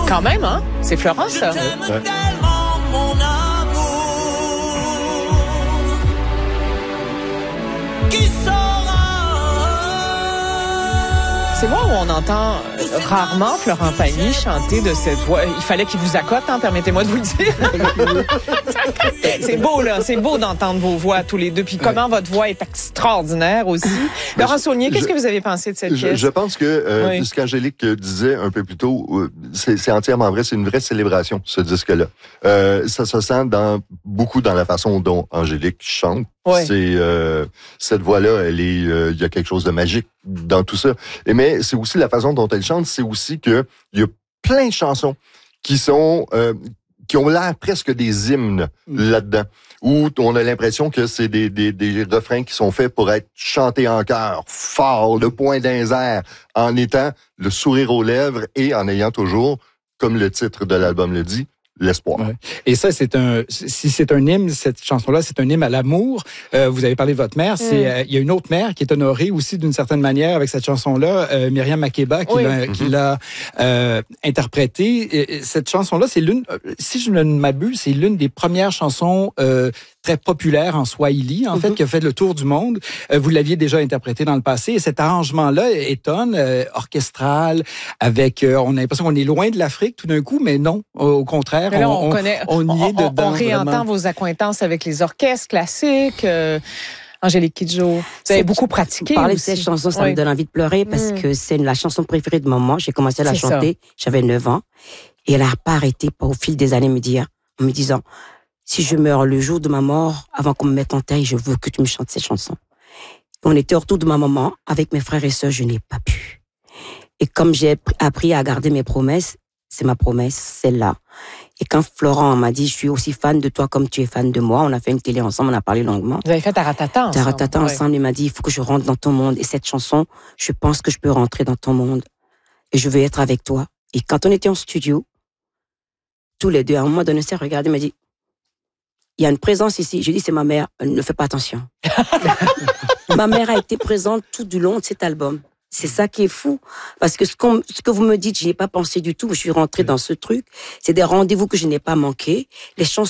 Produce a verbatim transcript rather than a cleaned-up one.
Quand même, hein? C'est Florent, ça. Ouais. Tellement mon amour qui C'est moi où on entend rarement Florent Pagny chanter de cette voix. Il fallait qu'il vous accote, hein, permettez-moi de vous le dire. C'est beau, là. C'est beau d'entendre vos voix tous les deux. Puis comment votre voix est extraordinaire aussi. Laurent Saulnier, qu'est-ce que vous avez pensé de cette je, pièce? Je pense que euh, oui. ce qu'Angélique disait un peu plus tôt, euh, c'est, c'est entièrement vrai. C'est une vraie célébration, ce disque-là. Euh, ça se sent dans, beaucoup dans la façon dont Angélique chante. Ouais. C'est euh, cette voix-là, elle est, il euh, y a quelque chose de magique dans tout ça. Et mais c'est aussi la façon dont elle chante, c'est aussi que il y a plein de chansons qui sont euh, qui ont l'air presque des hymnes mm. là-dedans, où on a l'impression que c'est des, des des refrains qui sont faits pour être chantés en chœur, fort, le poing d'un air, en étant le sourire aux lèvres et en ayant toujours, comme le titre de l'album le dit, l'espoir. Ouais. Et ça, c'est un, si c'est un hymne, cette chanson-là, c'est un hymne à l'amour. Euh, vous avez parlé de votre mère. C'est, euh, il y a une autre mère qui est honorée aussi d'une certaine manière avec cette chanson-là, euh, Myriam Makeba, qui oui. l'a, qui l'a euh, interprétée. Et cette chanson-là, c'est l'une, si je ne m'abuse, c'est l'une des premières chansons euh, très populaire en swahili, en mm-hmm. fait, qui a fait le tour du monde. Euh, vous l'aviez déjà interprété dans le passé. Et cet arrangement-là étonne, euh, orchestral, avec, euh, on a l'impression qu'on est loin de l'Afrique tout d'un coup, mais non, au contraire, là, on, on, connaît, on, on y on, est dedans. On réentend vraiment. vos accointances avec les orchestres classiques. Euh, Angélique Kidjo, vous avez beaucoup pratiqué. Parler aussi. de cette chanson, ça oui. me donne envie de pleurer parce mm. que c'est la chanson préférée de maman. J'ai commencé à la c'est chanter, ça. J'avais neuf ans. Et elle n'a pas arrêté au fil des années me dire, en me disant, si je meurs le jour de ma mort, avant qu'on me mette en taille, je veux que tu me chantes ces chansons. On était autour de ma maman, avec mes frères et sœurs, je n'ai pas pu. Et comme j'ai appris à garder mes promesses, c'est ma promesse, celle-là. Et quand Florent m'a dit, je suis aussi fan de toi comme tu es fan de moi, on a fait une télé ensemble, on a parlé longuement. Vous avez fait Taratata ensemble. Taratata ouais. ensemble, il m'a dit, il faut que je rentre dans ton monde. Et cette chanson, je pense que je peux rentrer dans ton monde. Et je veux être avec toi. Et quand on était en studio, tous les deux, à un moment donné, c'est regardé, il m'a dit, il y a une présence ici. Je dis, c'est ma mère. Ne fais pas attention. Ma mère a été présente tout du long de cet album. C'est ça qui est fou. Parce que ce, qu'on, ce que vous me dites, je n'y ai pas pensé du tout. Je suis rentrée dans ce truc. C'est des rendez-vous que je n'ai pas manqués. Les chansons